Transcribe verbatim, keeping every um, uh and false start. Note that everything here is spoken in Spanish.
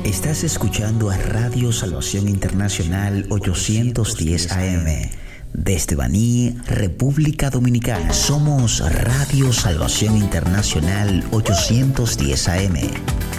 Estás escuchando a Radio Salvación Internacional ochocientos diez A M. Desde Baní, República Dominicana. Somos Radio Salvación Internacional ochocientos diez A M.